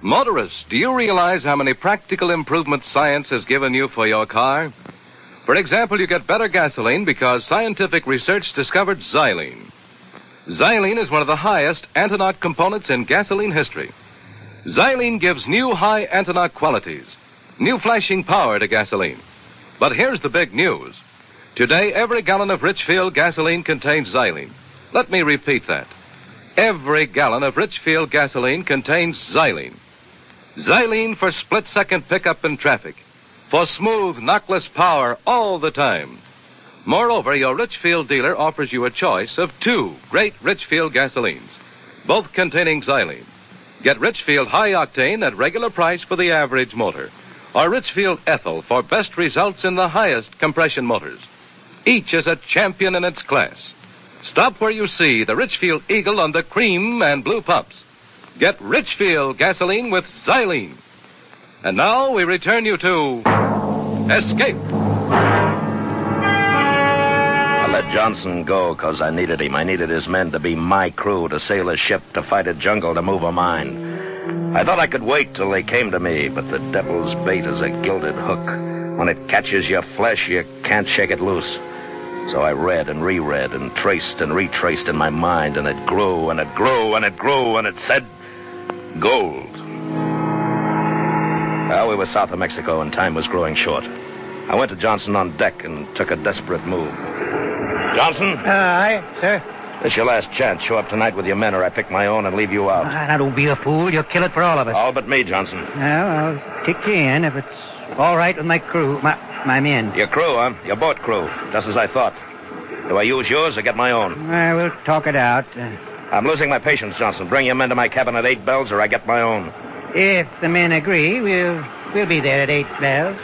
Motorists, do you realize how many practical improvements science has given you for your car? For example, you get better gasoline because scientific research discovered xylene. Xylene is one of the highest anti-knock components in gasoline history. Xylene gives new high anti-knock qualities, new flashing power to gasoline. But here's the big news. Today, every gallon of Richfield gasoline contains xylene. Let me repeat that. Every gallon of Richfield gasoline contains xylene. Xylene for split-second pickup in traffic. For smooth, knockless power all the time. Moreover, your Richfield dealer offers you a choice of 2 great Richfield gasolines, both containing xylene. Get Richfield High Octane at regular price for the average motor, or Richfield Ethyl for best results in the highest compression motors. Each is a champion in its class. Stop where you see the Richfield Eagle on the cream and blue pumps. Get Richfield gasoline with xylene. And now we return you to Escape. I let Johnson go because I needed him. I needed his men to be my crew, to sail a ship, to fight a jungle, to move a mine. I thought I could wait till they came to me, but the devil's bait is a gilded hook. When it catches your flesh, you can't shake it loose. So I read and reread and traced and retraced in my mind, and it grew and it grew and it grew, and it said, gold. Well, we were south of Mexico, and time was growing short. I went to Johnson on deck and took a desperate move. Johnson? Aye, sir. This is your last chance. Show up tonight with your men, or I pick my own and leave you out. Now, don't be a fool. You'll kill it for all of us. All but me, Johnson. Well, I'll kick you in if it's all right with my crew, my men. Your crew, huh? Your boat crew. Just as I thought. Do I use yours or get my own? We'll talk it out. I'm losing my patience, Johnson. Bring your men to my cabin at 8 bells, or I get my own. If the men agree, we'll be there at 8 bells.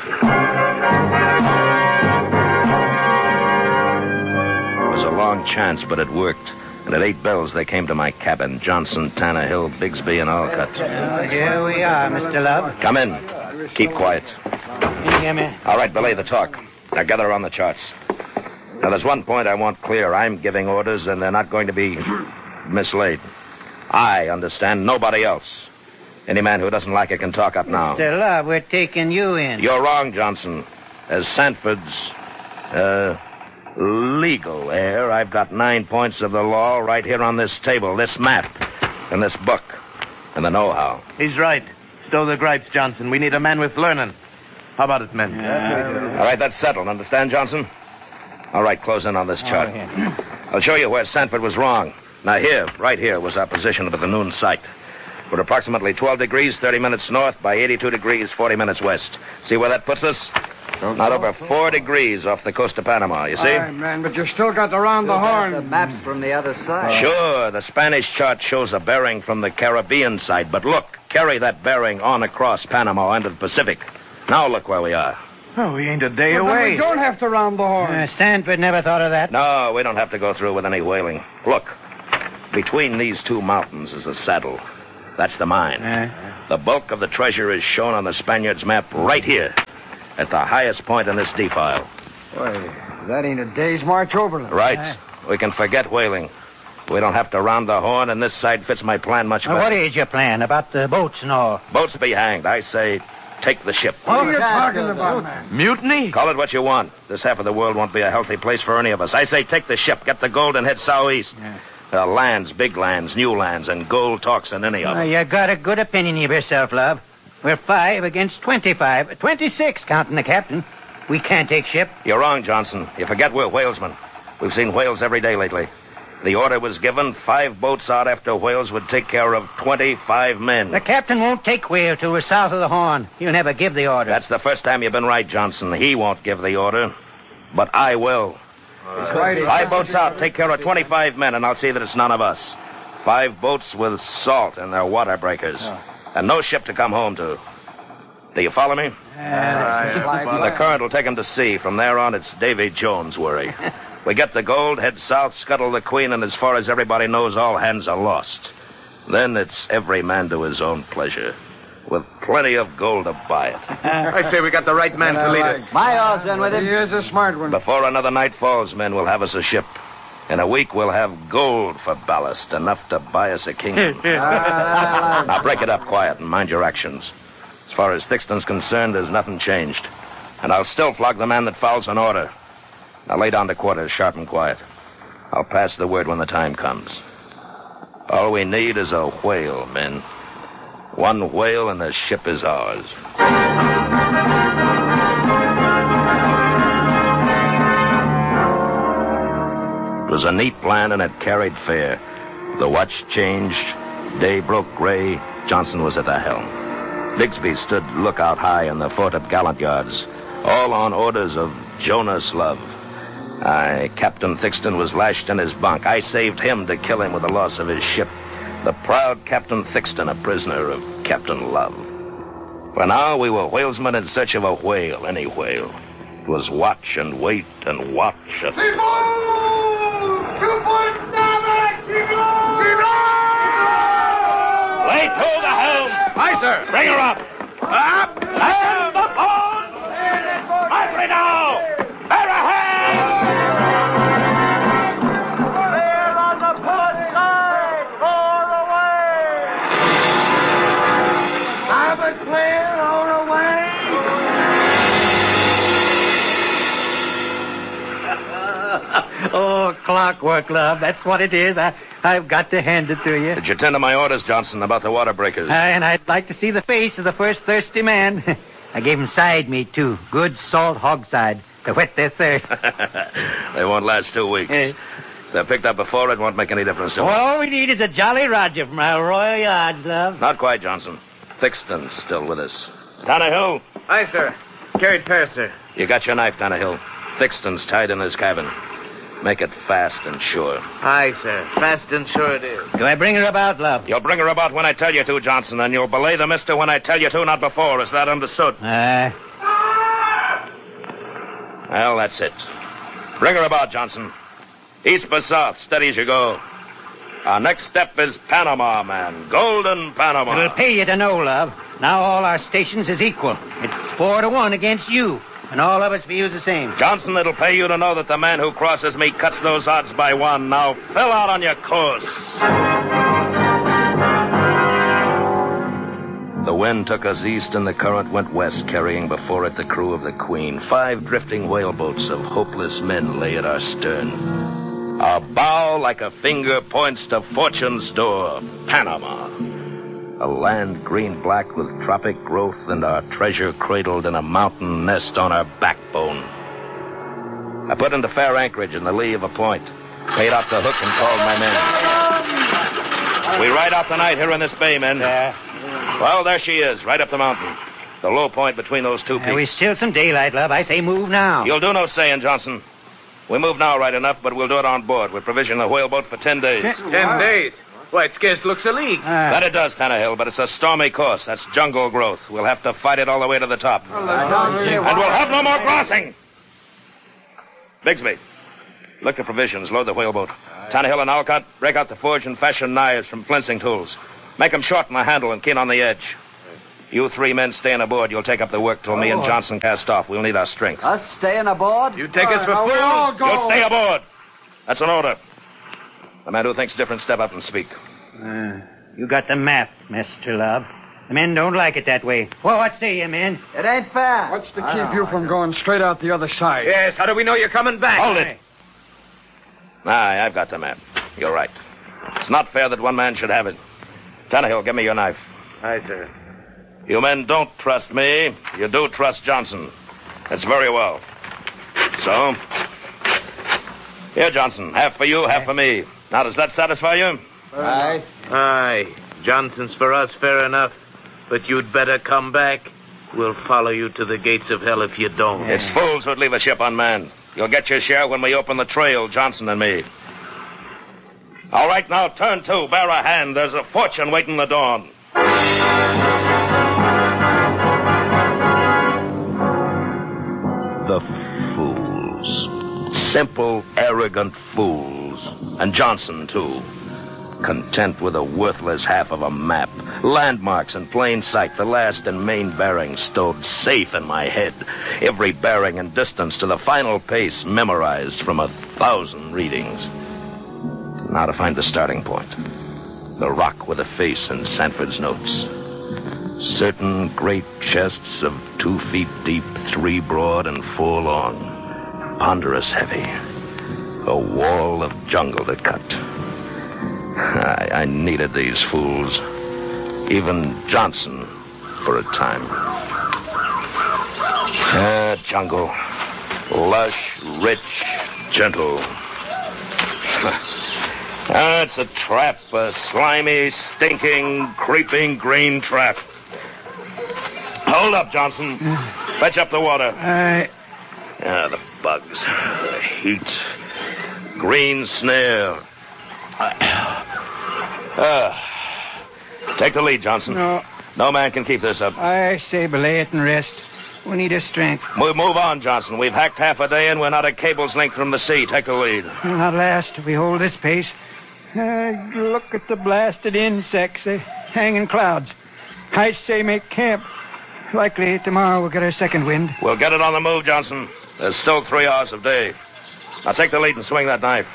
It was a long chance, but it worked. And at 8 bells, they came to my cabin. Johnson, Tannehill, Bigsby, and Alcott. Here we are, Mr. Love. Come in. Keep quiet. Hear me? All right, belay the talk. Now gather on the charts. Now, there's one point I want clear. I'm giving orders, and they're not going to be mislaid. I understand, nobody else. Any man who doesn't like it can talk up now. Mr. Love, we're taking you in. You're wrong, Johnson. As Sanford's, legal heir, I've got 9 points of the law right here on this table, this map, and this book, and the know-how. He's right. Stow the gripes, Johnson. We need a man with learning. How about it, men? All right, that's settled. Understand, Johnson? All right, close in on this chart. I'll show you where Sanford was wrong. Now, here, right here, was our position with the noon sight. We're approximately 12 degrees, 30 minutes north by 82 degrees, 40 minutes west. See where that puts us? Not over 4 degrees off the coast of Panama, you see? Aye, man, but you still got around the horn. The maps from the other side. Sure, the Spanish chart shows a bearing from the Caribbean side. But look, carry that bearing on across Panama into the Pacific. Now look where we are. Oh, we ain't a day Well, away. then we don't have to round the horn. Sanford never thought of that. No, we don't have to go through with any whaling. Look, between these 2 mountains is a saddle. That's the mine. The bulk of the treasure is shown on the Spaniards' map right here, at the highest point in this defile. Boy, that ain't a day's march overland. Right. We can forget whaling. We don't have to round the horn, and this side fits my plan much better. What is your plan about the boats and all? Boats be hanged. I say, take the ship. What are you talking about, man? Mutiny? Call it what you want. This half of the world won't be a healthy place for any of us. I say, take the ship, get the gold, and head southeast. Lands, big lands, new lands, and gold talks in any of them. You got a good opinion of yourself, Love. We're 5 against 25. 26, counting the captain. We can't take ship. You're wrong, Johnson. You forget we're whalesmen. We've seen whales every day lately. The order was given, 5 boats out after whales would take care of 25 men. The captain won't take whale till we're south of the Horn. He'll never give the order. That's the first time you've been right, Johnson. He won't give the order. But I will. 5 boats out, take care of 25 men, and I'll see that it's none of us. 5 boats with salt in their water breakers. And no ship to come home to. Do you follow me? The current will take him to sea. From there on, it's Davy Jones' worry. We get the gold, head south, scuttle the Queen, and as far as everybody knows, all hands are lost. Then it's every man to his own pleasure, with plenty of gold to buy it. I say we got the right man to lead us. My odds then with him. He is a smart one. Before another night falls, men will have us a ship. In a week, we'll have gold for ballast, enough to buy us a kingdom. Now, break it up quiet and mind your actions. As far as Thixton's concerned, there's nothing changed. And I'll still flog the man that fouls an order. Now, lay down to quarters, sharp and quiet. I'll pass the word when the time comes. All we need is a whale, men. One whale and the ship is ours. It was a neat plan, and it carried fair. The watch changed. Day broke gray. Johnson was at the helm. Bigsby stood lookout high in the fort of gallant yards, all on orders of Jonas Love. Captain Thixton was lashed in his bunk. I saved him to kill him with the loss of his ship. The proud Captain Thixton, a prisoner of Captain Love. For now, we were whalesmen in search of a whale, any whale. It was watch and wait and watch. Lay to the helm! Aye, sir. Bring her up! Up! Land the boat! Hurry now! Bear a hand! Clear on the port side! All away! Have it clear, all away! Oh, clockwork, love. That's what it is. I've got to hand it to you. Did you tend to my orders, Johnson, about the water breakers? And I'd like to see the face of the first thirsty man. I gave 'em side meat, too. Good salt hog side to whet their thirst. They won't last 2 weeks. If they're picked up before, it won't make any difference to them. All we need is a Jolly Roger from our Royal Yards, love. Not quite, Johnson. Thixton's still with us. Tannehill, Aye, sir. Carried past, sir. you got your knife, Tannehill. Thixton's tied in his cabin. Make it fast and sure. Aye, sir. Fast and sure it is. Do I bring her about, love? You'll bring her about when I tell you to, Johnson, and you'll belay the mister when I tell you to, not before. Is that understood? Well, that's it. Bring her about, Johnson. East for south, steady as you go. Our next step is Panama, man. Golden Panama. It'll pay you to know, love. Now all our stations is equal. It's 4-1 against you. And all of us views the same. Johnson, it'll pay you to know that the man who crosses me cuts those odds by 1. Now, fill out on your course. The wind took us east and the current went west, carrying before it the crew of the Queen. 5 drifting whaleboats of hopeless men lay at our stern. Our bow, like a finger, points to fortune's door, Panama. A land green-black with tropic growth and our treasure cradled in a mountain nest on our backbone. I put into fair anchorage in the lee of a point, paid off the hook and called my men. We ride out tonight here in this bay, men. Well, there she is, right up the mountain. The low point between those two peaks. We still some daylight, love. I say move now. You'll do no saying, Johnson. We move now right enough, but we'll do it on board. We provision the whaleboat for 10 days. 10 days? Why, it scarce looks a league. That it does, Tannehill, but it's a stormy course. That's jungle growth. We'll have to fight it all the way to the top. And we'll have no more crossing. Bigsby, look to provisions. Load the whaleboat. Tannehill and Alcott, break out the forge and fashion knives from flensing tools. Make them short in the handle and keen on the edge. You 3 men staying aboard. You'll take up the work till me and Johnson cast off. We'll need our strength. Us staying aboard? You take us for fools? You'll stay aboard. That's an order. The man who thinks different, step up and speak. You got the map, Mr. Love. The men don't like it that way. Well, what say you, men? It ain't fair. What's to keep you from going straight out the other side? Yes, how do we know you're coming back? Hold it. Aye, I've got the map. You're right. It's not fair that one man should have it. Tannehill, give me your knife. Aye, sir. You men don't trust me. You do trust Johnson. That's very well. So, here, Johnson. Half for you, half for me. Now, does that satisfy you? Aye. Aye. Johnson's for us, fair enough. But you'd better come back. We'll follow you to the gates of hell if you don't. It's fools who'd leave a ship unmanned. You'll get your share when we open the trail, Johnson and me. All right, now, turn to. Bear a hand. There's a fortune waiting the dawn. The fools. Simple, arrogant fools. And Johnson, too. Content with a worthless half of a map. Landmarks in plain sight, the last and main bearing stowed safe in my head. Every bearing and distance to the final pace memorized from 1,000 readings. Now to find the starting point. The rock with a face in Sanford's notes. Certain great chests of 2 feet deep, 3 broad, and 4 long. Ponderous heavy. A wall of jungle to cut. I needed these fools. Even Johnson, for a time. Jungle. Lush, rich, gentle. It's a trap, a slimy, stinking, creeping green trap. Hold up, Johnson. Fetch up the water. The bugs, the heat, green snare. Take the lead, Johnson. No man can keep this up. I say belay it and rest. We need his strength. Move on, Johnson. We've hacked half a day and we're not a cable's length from the sea. Take the lead. Not last if we hold this pace. Look at the blasted insects. They hang in clouds. I say make camp. Likely tomorrow we'll get our second wind. We'll get it on the move, Johnson. There's still 3 hours of day. Now take the lead and swing that knife.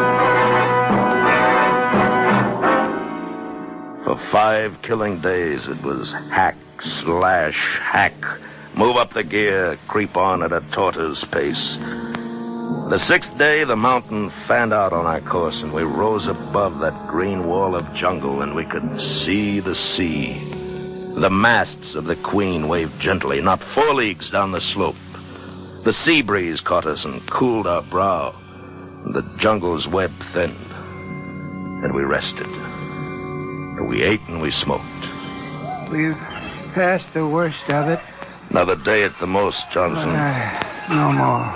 For 5 killing days, it was hack, slash, hack. Move up the gear, creep on at a tortoise pace. The 6th day, the mountain fanned out on our course, and we rose above that green wall of jungle, and we could see the sea. The masts of the Queen waved gently, not 4 leagues down the slope. The sea breeze caught us and cooled our brow. The jungle's web thinned, and we rested. We ate and we smoked. We've passed the worst of it. Another day at the most, Johnson. No more.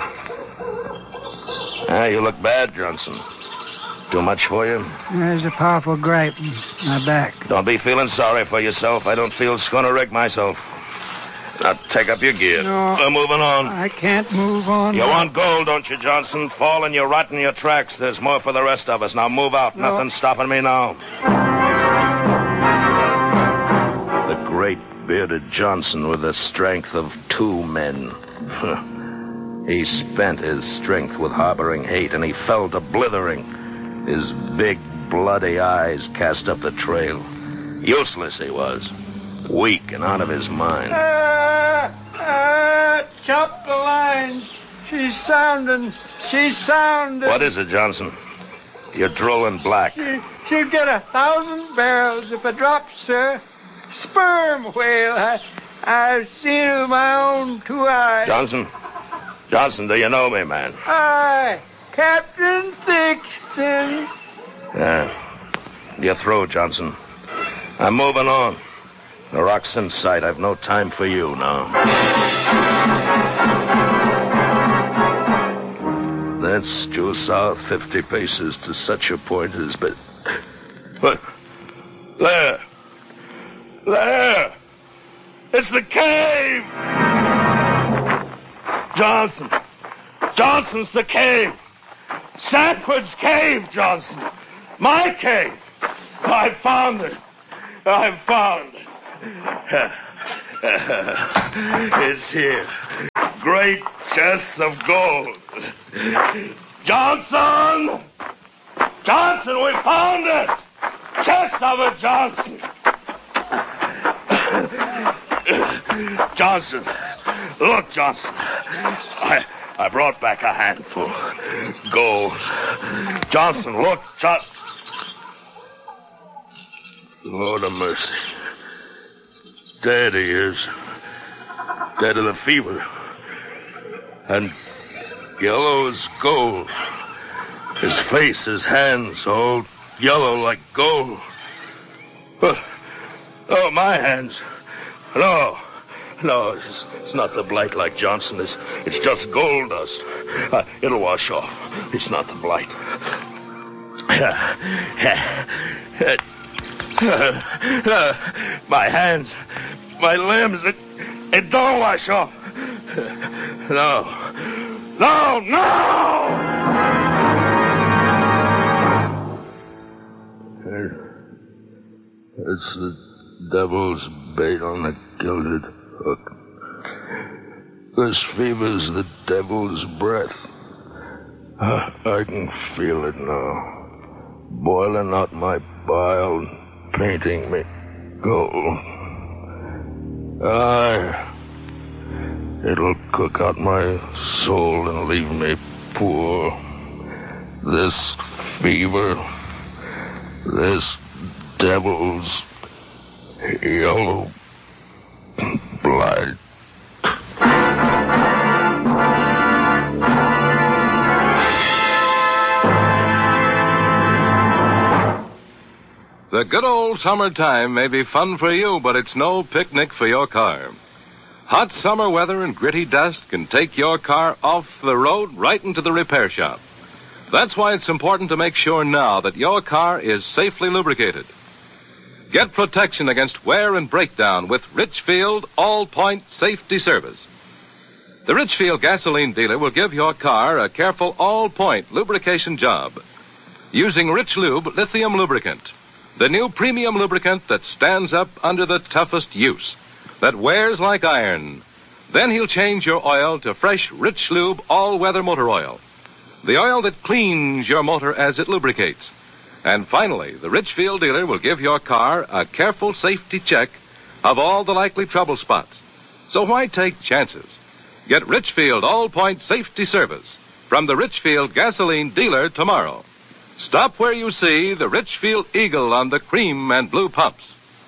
You look bad, Johnson. Too much for you? There's a powerful gripe in my back. Don't be feeling sorry for yourself. I don't feel schooner-rig myself. Now, take up your gear. No. We're moving on. I can't move on. You want gold, don't you, Johnson? Fall and you rot in your tracks. There's more for the rest of us. Now, move out. No. Nothing's stopping me now. The great bearded Johnson with the strength of 2 men. He spent his strength with harboring hate, and he fell to blithering. His big, bloody eyes cast up the trail. Useless he was. Weak and out of his mind. Chop the lines. She's sounding. What is it, Johnson? You're drooling black. She'll get 1,000 barrels if it drops, sir. Sperm whale. I've seen it with my own 2 eyes. Johnson, do you know me, man? Aye, Captain Thixton. You're through, Johnson. I'm moving on. The rock's in sight. I've no time for you now. That's due south 50 paces to such a point as... But there! It's the cave! Johnson's the cave! Sanford's cave, Johnson! My cave! I found it! It's here. Great chests of gold. Johnson, we found it! Chests of it, Johnson! Look, Johnson. I brought back a handful. Gold. Johnson, look, Lord of mercy. Dead he is. Dead of the fever. And yellow as gold. His face, his hands, all yellow like gold. Oh, my hands. No, it's not the blight like Johnson. It's just gold dust. It'll wash off. It's not the blight. My hands, my limbs, it don't wash off. No. It's the devil's bait on a gilded hook. This fever's the devil's breath. I can feel it now. boiling out my bile, painting me gold. Aye, it'll cook out my soul and leave me poor. This fever, this devil's yellow blight. The good old summertime may be fun for you, but it's no picnic for your car. Hot summer weather and gritty dust can take your car off the road right into the repair shop. That's why it's important to make sure now that your car is safely lubricated. Get protection against wear and breakdown with Richfield All-Point Safety Service. The Richfield gasoline dealer will give your car a careful all-point lubrication job using Rich Lube lithium lubricant, the new premium lubricant that stands up under the toughest use, that wears like iron. Then he'll change your oil to fresh Rich Lube all-weather motor oil, the oil that cleans your motor as it lubricates. And finally, the Richfield dealer will give your car a careful safety check of all the likely trouble spots. So why take chances? Get Richfield All-Point Safety Service from the Richfield gasoline dealer tomorrow. Stop where you see the Richfield Eagle on the cream and blue pumps.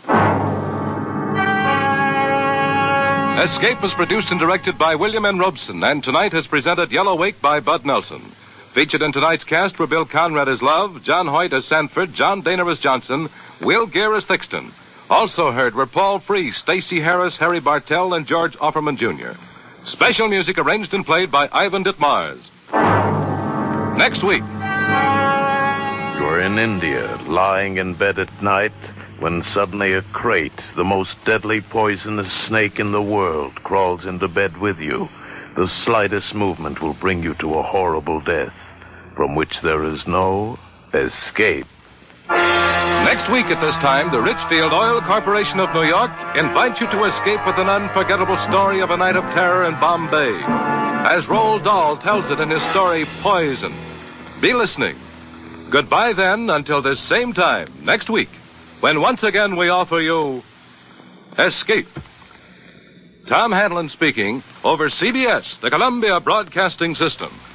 Escape was produced and directed by William N. Robeson, and tonight has presented Yellow Wake by Bud Nelson. Featured in tonight's cast were Bill Conrad as Love, John Hoyt as Sanford, John Daner as Johnson, Will Gear as Thixton. Also heard were Paul Frees, Stacey Harris, Harry Bartell, and George Offerman Jr. Special music arranged and played by Ivan Ditmars. Next week. You're in India, lying in bed at night, when suddenly a crate, the most deadly poisonous snake in the world, crawls into bed with you. The slightest movement will bring you to a horrible death, from which there is no escape. Next week at this time, the Richfield Oil Corporation of New York invites you to escape with an unforgettable story of a night of terror in Bombay, as Roald Dahl tells it in his story, Poison. Be listening. Goodbye then until this same time next week, when once again we offer you Escape. Tom Hanlon speaking over CBS, the Columbia Broadcasting System.